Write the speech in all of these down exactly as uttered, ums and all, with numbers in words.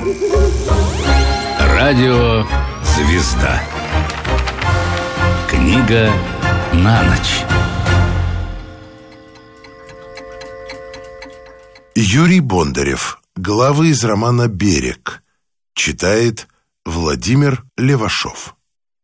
Радио «Звезда». Книга на ночь. Юрий Бондарев. Главы из романа «Берег». Читает Владимир Левашов.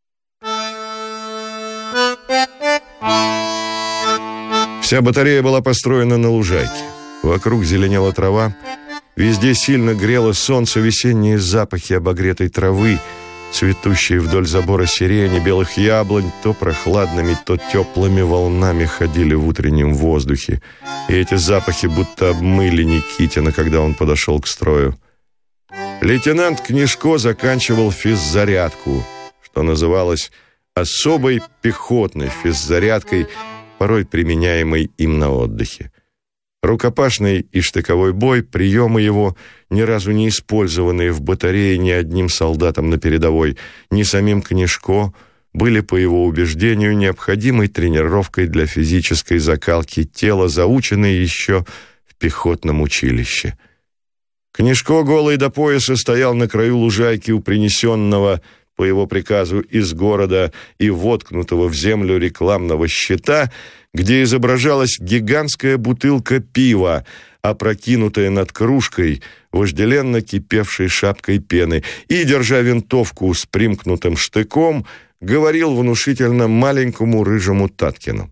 Вся батарея была построена на лужайке. Вокруг зеленела трава. Везде сильно грело солнце, весенние запахи обогретой травы, цветущие вдоль забора сирени, белых яблонь, то прохладными, то теплыми волнами ходили в утреннем воздухе. И эти запахи будто обмыли Никитина, когда он подошел к строю. Лейтенант Книжко заканчивал физзарядку, что называлось особой пехотной физзарядкой, порой применяемой им на отдыхе. Рукопашный и штыковой бой, приемы его, ни разу не использованные в батарее ни одним солдатом на передовой, ни самим Книжко, были, по его убеждению, необходимой тренировкой для физической закалки тела, заученной еще в пехотном училище. Книжко, голый до пояса, стоял на краю лужайки у принесенного, по его приказу, из города и воткнутого в землю рекламного щита, где изображалась гигантская бутылка пива, опрокинутая над кружкой, вожделенно кипевшей шапкой пены, и, держа винтовку с примкнутым штыком, говорил внушительно маленькому рыжему Таткину: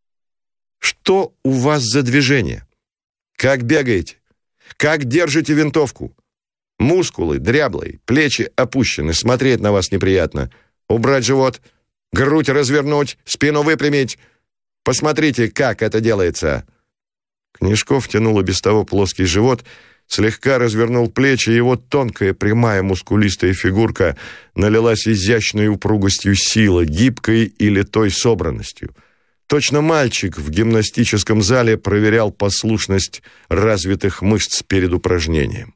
«Что у вас за движение? Как бегаете? Как держите винтовку? Мускулы дряблые, плечи опущены, смотреть на вас неприятно. Убрать живот, грудь развернуть, спину выпрямить. Посмотрите, как это делается». Книжко втянул и без того плоский живот, слегка развернул плечи, и его тонкая, прямая, мускулистая фигурка налилась изящной упругостью силы, гибкой и литой собранностью. Точно мальчик в гимнастическом зале проверял послушность развитых мышц перед упражнением.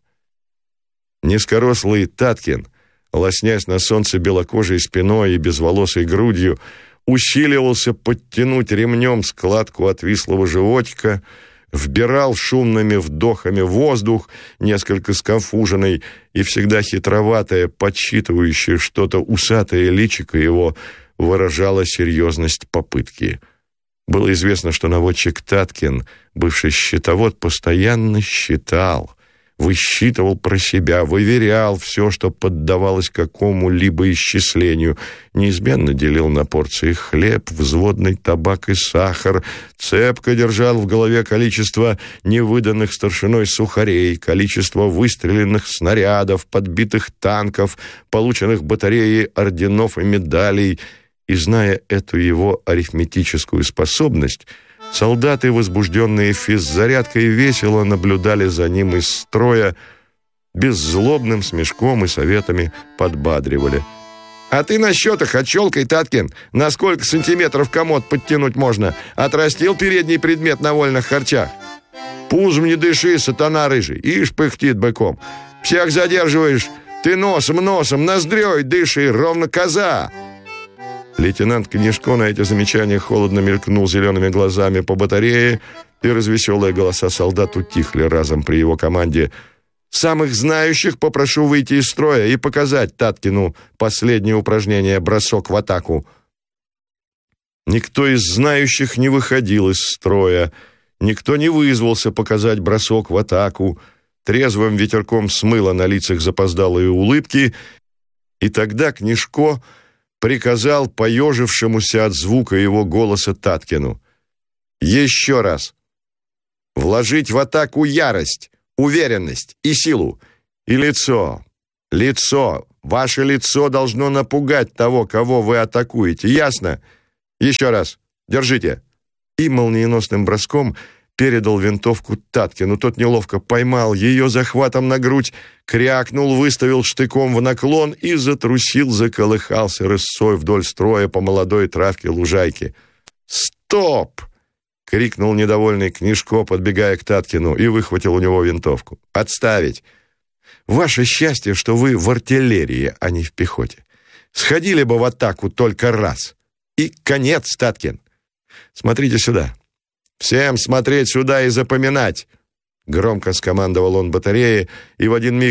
Низкорослый Таткин, лоснясь на солнце белокожей спиной и безволосой грудью, усиливался подтянуть ремнем складку отвислого животика, вбирал шумными вдохами воздух, несколько сконфуженный, и всегда хитроватое, подсчитывающее что-то усатое личико его выражало серьезность попытки. Было известно, что наводчик Таткин, бывший счетовод, постоянно считал, высчитывал про себя, выверял все, что поддавалось какому-либо исчислению, неизменно делил на порции хлеб, взводный табак и сахар, цепко держал в голове количество невыданных старшиной сухарей, количество выстреленных снарядов, подбитых танков, полученных батареей орденов и медалей, и, зная эту его арифметическую способность, солдаты, возбужденные физзарядкой, весело наблюдали за ним из строя, беззлобным смешком и советами подбадривали. «А ты на счетах отщелкай, Таткин, на сколько сантиметров комод подтянуть можно? Отрастил передний предмет на вольных харчах? Пузом не дыши, сатана рыжий, ишь пыхтит быком. Всех задерживаешь, ты носом, носом, ноздрёй дыши, ровно коза». Лейтенант Книжко на эти замечания холодно мелькнул зелеными глазами по батарее, и развеселые голоса солдат утихли разом при его команде: «Самых знающих попрошу выйти из строя и показать Таткину последнее упражнение — бросок в атаку». Никто из знающих не выходил из строя, никто не вызвался показать бросок в атаку. Трезвым ветерком смыло на лицах запоздалые улыбки, и тогда Книжко приказал поежившемуся от звука его голоса Таткину: «Еще раз! Вложить в атаку ярость, уверенность и силу. И лицо, лицо, ваше лицо должно напугать того, кого вы атакуете. Ясно? Еще раз! Держите!» И молниеносным броском передал винтовку Таткину. Тот неловко поймал ее захватом на грудь, крякнул, выставил штыком в наклон и затрусил, заколыхался рысцой вдоль строя по молодой травке лужайки. «Стоп!» — крикнул недовольный Книжко, подбегая к Таткину, и выхватил у него винтовку. «Отставить! Ваше счастье, что вы в артиллерии, а не в пехоте. Сходили бы в атаку только раз. И конец, Таткин! Смотрите сюда! Всем смотреть сюда и запоминать!» Громко скомандовал он батарее, и в один миг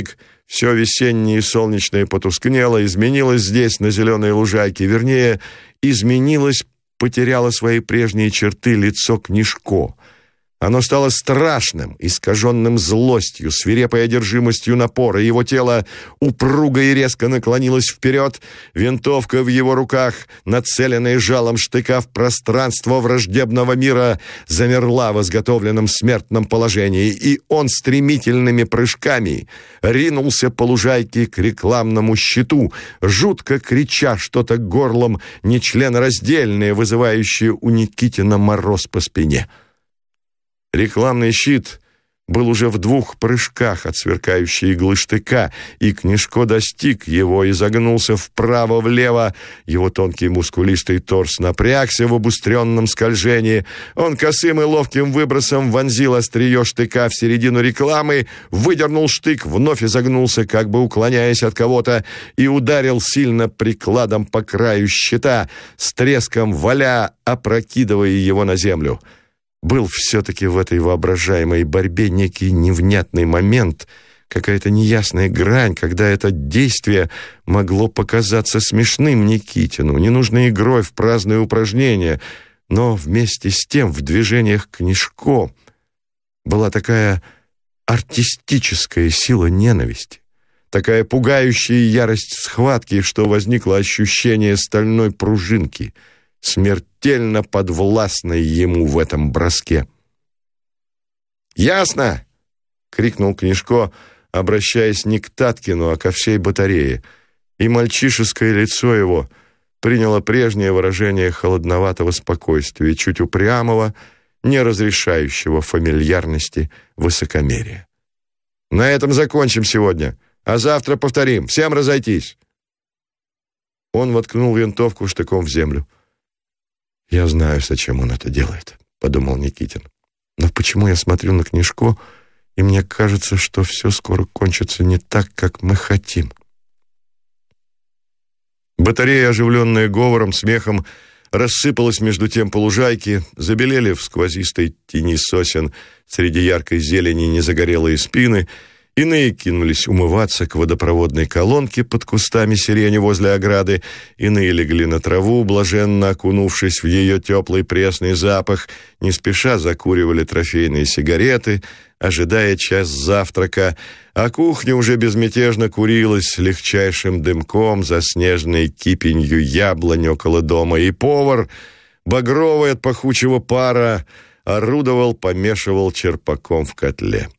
Все весеннее и солнечное потускнело, изменилось здесь, на зеленой лужайке. Вернее, изменилось, потеряло свои прежние черты лицо Книжко. Оно стало страшным, искаженным злостью, свирепой одержимостью напора. Его тело упруго и резко наклонилось вперед. Винтовка в его руках, нацеленная жалом штыка в пространство враждебного мира, замерла в изготовленном смертном положении, и он стремительными прыжками ринулся по лужайке к рекламному щиту, жутко крича что-то горлом нечленораздельное, вызывающее у Никитина мороз по спине. Рекламный щит был уже в двух прыжках от сверкающей иглы штыка, и Книжко достиг его и загнулся вправо-влево. Его тонкий мускулистый торс напрягся в обустренном скольжении. Он косым и ловким выбросом вонзил острие штыка в середину рекламы, выдернул штык, вновь изогнулся, как бы уклоняясь от кого-то, и ударил сильно прикладом по краю щита, с треском валя, опрокидывая его на землю. Был все-таки в этой воображаемой борьбе некий невнятный момент, какая-то неясная грань, когда это действие могло показаться смешным Никитину, ненужной игрой в праздное упражнение, но вместе с тем в движениях Книжко была такая артистическая сила ненависти, такая пугающая ярость схватки, что возникло ощущение стальной пружинки, смертельно подвластной ему в этом броске. «Ясно!» — крикнул Книжко, обращаясь не к Таткину, а ко всей батарее, и мальчишеское лицо его приняло прежнее выражение холодноватого спокойствия, чуть упрямого, не разрешающего фамильярности высокомерия. «На этом закончим сегодня, а завтра повторим. Всем разойтись!» Он воткнул винтовку штыком в землю. «Я знаю, зачем он это делает», — подумал Никитин. «Но почему я смотрю на Книжко, и мне кажется, что все скоро кончится не так, как мы хотим?» Батарея, оживленная говором, смехом, рассыпалась между тем по лужайке, забелели в сквозистой тени сосен среди яркой зелени незагорелые спины. Иные кинулись умываться к водопроводной колонке под кустами сирени возле ограды, иные легли на траву, блаженно окунувшись в ее теплый пресный запах, не спеша закуривали трофейные сигареты, ожидая час завтрака, а кухня уже безмятежно курилась легчайшим дымком за снежной кипенью яблонь около дома, и повар, багровый от пахучего пара, орудовал, помешивал черпаком в котле.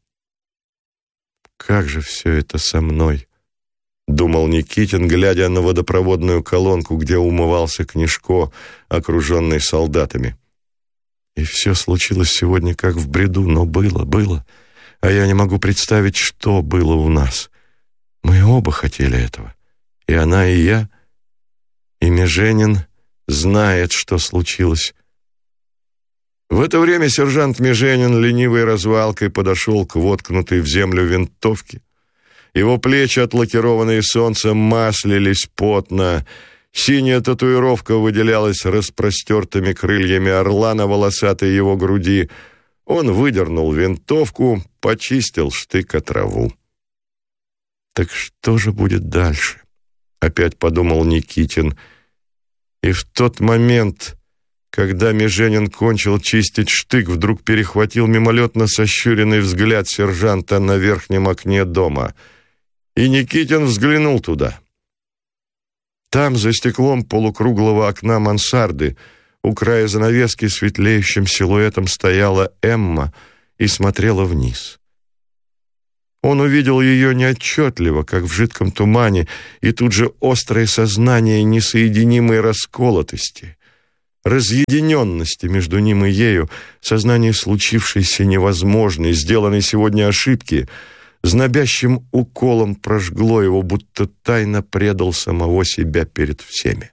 «Как же все это со мной?» — думал Никитин, глядя на водопроводную колонку, где умывался Книжко, окруженный солдатами. «И все случилось сегодня как в бреду, но было, было, а я не могу представить, что было у нас. Мы оба хотели этого, и она, и я, и Меженин знает, что случилось». В это время сержант Меженин ленивой развалкой подошел к воткнутой в землю винтовке. Его плечи, отлакированные солнцем, маслились потно. Синяя татуировка выделялась распростертыми крыльями орла на волосатой его груди. Он выдернул винтовку, почистил штык о траву. «Так что же будет дальше?» — опять подумал Никитин. И в тот момент, когда Меженин кончил чистить штык, вдруг перехватил мимолетно сощуренный взгляд сержанта на верхнем окне дома. И Никитин взглянул туда. Там, за стеклом полукруглого окна мансарды, у края занавески светлеющим силуэтом стояла Эмма и смотрела вниз. Он увидел ее неотчетливо, как в жидком тумане, и тут же острое сознание несоединимой расколотости, разъединенности между ним и ею, сознание случившейся невозможной, сделанной сегодня ошибки, знобящим уколом прожгло его, будто тайно предал самого себя перед всеми.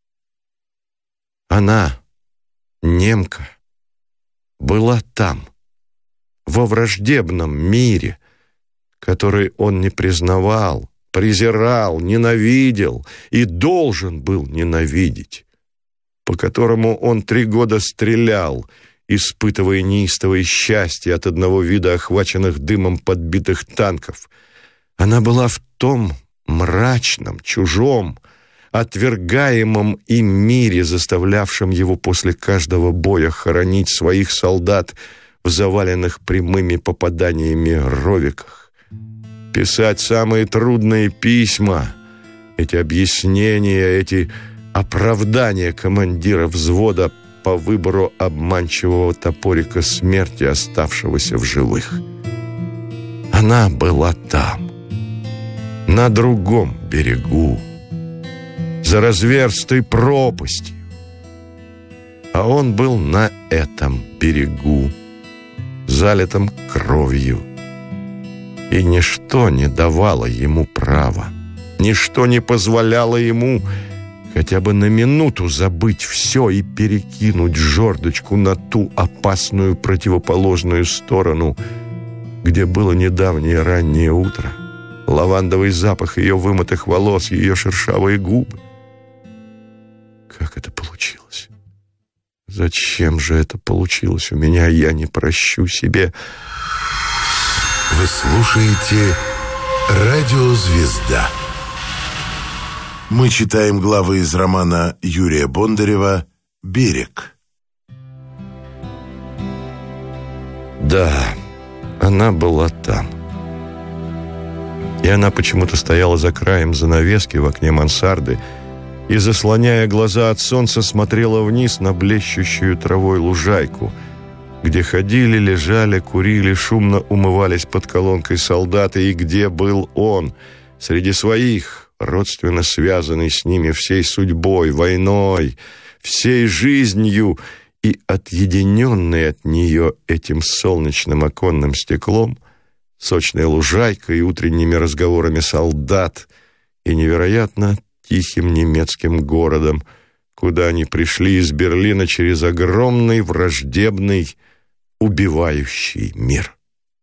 Она, немка, была там, во враждебном мире, который он не признавал, презирал, ненавидел и должен был ненавидеть, по которому он три года стрелял, испытывая неистовое счастье от одного вида охваченных дымом подбитых танков, Она была в том мрачном, чужом, отвергаемом им мире, заставлявшем его после каждого боя хоронить своих солдат в заваленных прямыми попаданиями ровиках, писать самые трудные письма, эти объяснения, эти оправдания командира взвода по выбору обманчивого топорика смерти, оставшегося в живых. Она была там, на другом берегу, за разверстой пропастью, а он был на этом берегу, залитом кровью, и ничто не давало ему права, ничто не позволяло ему хотя бы на минуту забыть все и перекинуть жердочку на ту опасную противоположную сторону, где было недавнее раннее утро, лавандовый запах ее вымытых волос, ее шершавые губы. Как это получилось? Зачем же это получилось у меня? Я не прощу себе. Вы слушаете «Радио Звезда». Мы читаем главы из романа Юрия Бондарева «Берег». Да, она была там. И она почему-то стояла за краем занавески в окне мансарды и, заслоняя глаза от солнца, смотрела вниз на блещущую травой лужайку, где ходили, лежали, курили, шумно умывались под колонкой солдаты, и где был он, среди своих, родственно связанный с ними всей судьбой, войной, всей жизнью и отъединенный от нее этим солнечным оконным стеклом, сочной лужайкой и утренними разговорами солдат и невероятно тихим немецким городом, куда они пришли из Берлина через огромный, враждебный, убивающий мир.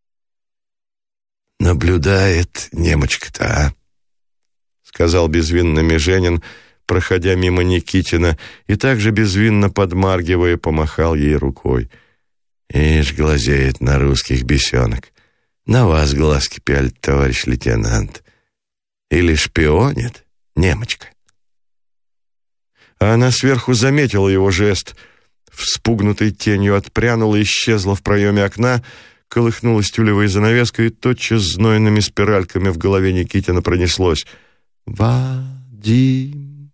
«Наблюдает немочка-то, а?» — сказал безвинно Меженин, проходя мимо Никитина, и также безвинно подмаргивая, помахал ей рукой. «Ишь, глазеет на русских бесенок. На вас глазки пялит, товарищ лейтенант. Или шпионит немочка?» А она сверху заметила его жест, вспугнутой тенью отпрянула, исчезла в проеме окна, колыхнулась тюлевой занавеской, и тотчас знойными спиральками в голове Никитина пронеслось: «Вадим,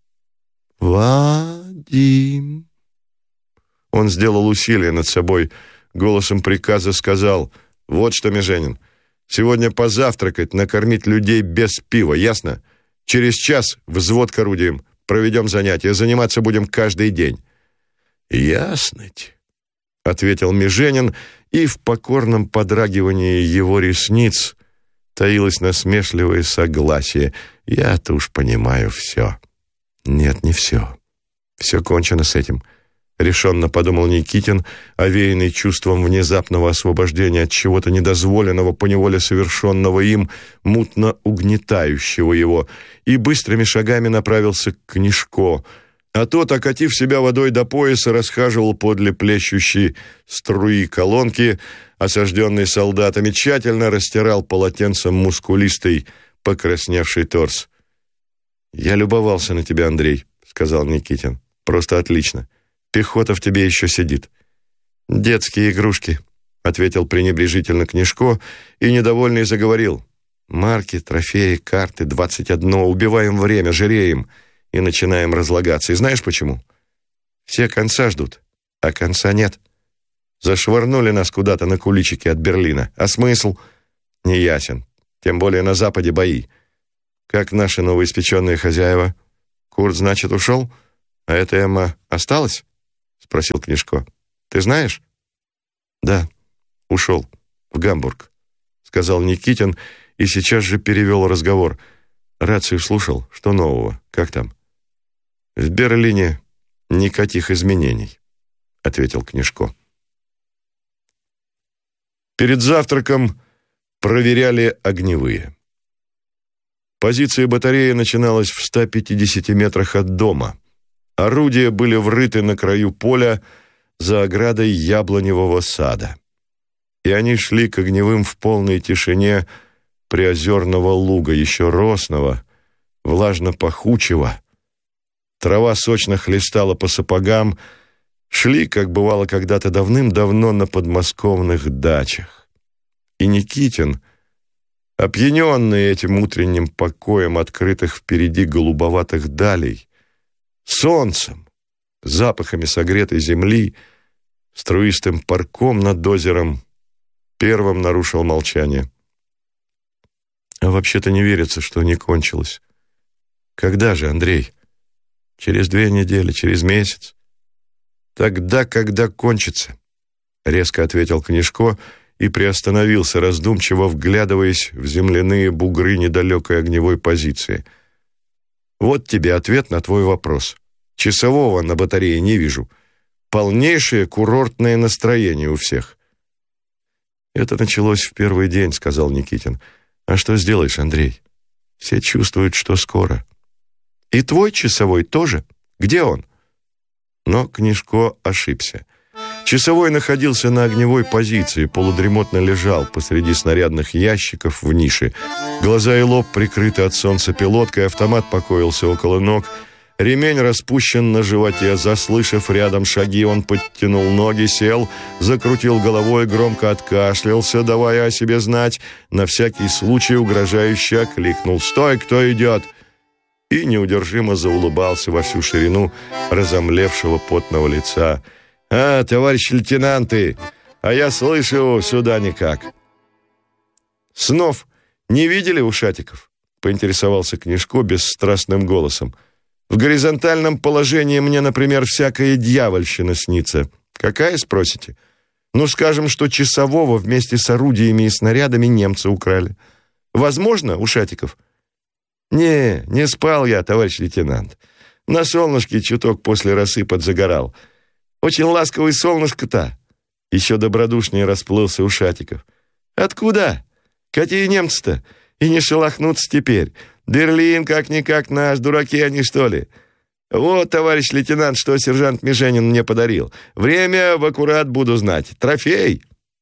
Вадим». Он сделал усилие над собой, голосом приказа сказал: «Вот что, Меженин, сегодня позавтракать, накормить людей без пива, ясно? Через час взвод к орудиям, проведем занятия, заниматься будем каждый день». «Ясно-те», — ответил Меженин, и в покорном подрагивании его ресниц таилось насмешливое согласие. «Я-то уж понимаю все». «Нет, не все. Все кончено с этим», — решенно подумал Никитин, овеянный чувством внезапного освобождения от чего-то недозволенного, поневоле совершенного им, мутно угнетающего его, и быстрыми шагами направился к Книжко, а тот, окатив себя водой до пояса, расхаживал подле плещущей струи колонки, осажденный солдатами, тщательно растирал полотенцем мускулистый, покрасневший торс. «Я любовался на тебя, Андрей», — сказал Никитин. «Просто отлично. Пехота в тебе еще сидит». «Детские игрушки», — ответил пренебрежительно Книжко и, недовольный, заговорил. «Марки, трофеи, карты, двадцать одно. Убиваем время, жиреем и начинаем разлагаться. И знаешь почему? Все конца ждут, а конца нет. Зашвырнули нас куда-то на куличики от Берлина. А смысл? Неясен. Тем более на Западе бои. Как наши новоиспеченные хозяева? Курт, значит, ушел? А эта Эмма осталась?» — спросил Книжко. «Ты знаешь?» «Да, ушел. В Гамбург», — сказал Никитин и сейчас же перевел разговор. «Рацию слушал. Что нового? Как там?» «В Берлине никаких изменений», — ответил Книжко. Перед завтраком проверяли огневые. Позиция батареи начиналась в ста пятидесяти метрах от дома. Орудия были врыты на краю поля за оградой яблоневого сада. И они шли к огневым в полной тишине, приозерного луга, еще росного, влажно-пахучего. Трава сочно хлестала по сапогам, шли, как бывало когда-то давным-давно на подмосковных дачах. И Никитин, опьяненный этим утренним покоем открытых впереди голубоватых далей, солнцем, запахами согретой земли, струистым парком над озером, первым нарушил молчание. А вообще-то не верится, что не кончилось. Когда же, Андрей? Через две недели, через месяц? Тогда, когда кончится, резко ответил Книжко и приостановился, раздумчиво вглядываясь в земляные бугры недалекой огневой позиции. Вот тебе ответ на твой вопрос. Часового на батарее не вижу. Полнейшее курортное настроение у всех. Это началось в первый день, сказал Никитин. А что сделаешь, Андрей? Все чувствуют, что скоро. И твой часовой тоже? Где он? Но Книжко ошибся. Часовой находился на огневой позиции, полудремотно лежал посреди снарядных ящиков в нише. Глаза и лоб прикрыты от солнца пилоткой, автомат покоился около ног. Ремень распущен на животе. Заслышав рядом шаги, он подтянул ноги, сел, закрутил головой, громко откашлялся, давая о себе знать. На всякий случай угрожающе окликнул: «Стой, кто идет!» И неудержимо заулыбался во всю ширину разомлевшего потного лица. «А, товарищ лейтенанты, а я слышу, сюда никак». «Снов не видели, Ушатиков?» — поинтересовался Книжко бесстрастным голосом. «В горизонтальном положении мне, например, всякая дьявольщина снится. Какая, спросите? Ну, скажем, что часового вместе с орудиями и снарядами немцы украли. Возможно, Ушатиков?» «Не, не спал я, товарищ лейтенант. На солнышке чуток после росы подзагорал. Очень ласковый солнышко-то». Еще добродушнее расплылся Ушатиков. «Откуда? Какие немцы-то? И не шелохнутся теперь. Берлин как-никак наш, дураки они, что ли? Вот, товарищ лейтенант, что сержант Меженин мне подарил. Время в аккурат буду знать. Трофей!»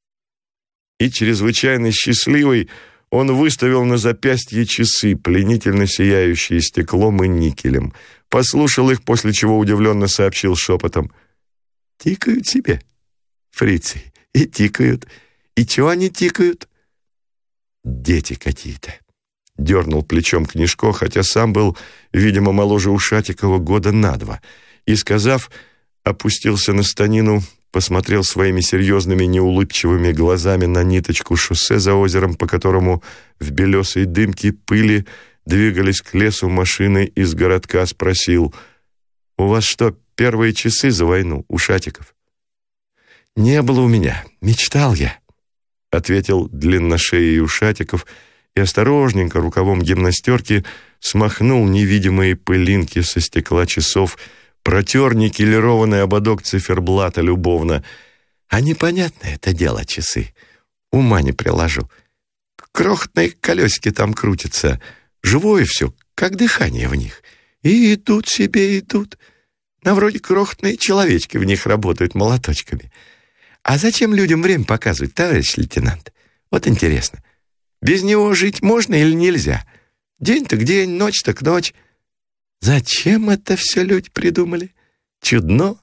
И чрезвычайно счастливый он выставил на запястье часы, пленительно сияющие стеклом и никелем. Послушал их, после чего удивленно сообщил шепотом: «Тикают себе, фрицы, и тикают. И чего они тикают?» «Дети какие-то», — дернул плечом Книжко, хотя сам был, видимо, моложе Ушатикова года на два, и, сказав, опустился на станину, посмотрел своими серьезными неулыбчивыми глазами на ниточку шоссе за озером, по которому в белесой дымке пыли двигались к лесу машины из городка, спросил: «У вас что, первые часы за войну, Ушатиков?» «Не было у меня, мечтал я», — ответил длинношеий Ушатиков и осторожненько рукавом гимнастерки смахнул невидимые пылинки со стекла часов, протер никелированный ободок циферблата любовно. «А непонятное это дело часы. Ума не приложу. Крохотные колесики там крутятся. Живое все, как дыхание в них. И идут себе, идут. На вроде крохотные человечки в них работают молоточками. А зачем людям время показывать, товарищ лейтенант? Вот интересно. Без него жить можно или нельзя? День так день, ночь так ночь. Зачем это все люди придумали? Чудно!»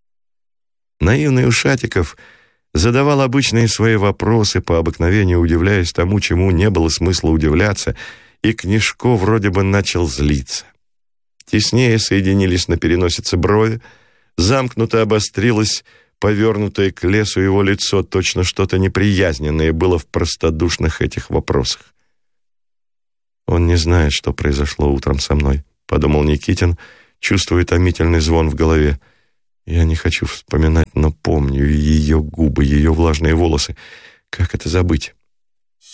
Наивный Ушатиков задавал обычные свои вопросы, по обыкновению удивляясь тому, чему не было смысла удивляться, и Книжко вроде бы начал злиться. Теснее соединились на переносице брови, замкнуто обострилось повернутое к лесу его лицо, точно что-то неприязненное было в простодушных этих вопросах. «Он не знает, что произошло утром со мной», — подумал Никитин, чувствуя томительный звон в голове. «Я не хочу вспоминать, но помню ее губы, ее влажные волосы. Как это забыть?